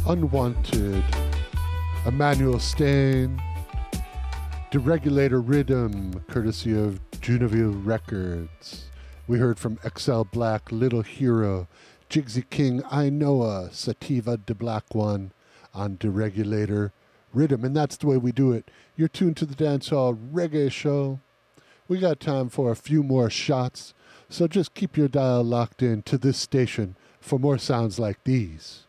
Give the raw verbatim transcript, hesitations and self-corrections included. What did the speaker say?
Unwanted, Emmanuel Stain, Deregulator Rhythm, courtesy of Junaville Records. We heard from X L Black, Little Hero, Jigsy King, I Noah, Sativa de Black One on Deregulator Rhythm. And that's the way we do it. You're tuned to the Dancehall Reggae Show. We got time for a few more shots, so just keep your dial locked in to this station for more sounds like these.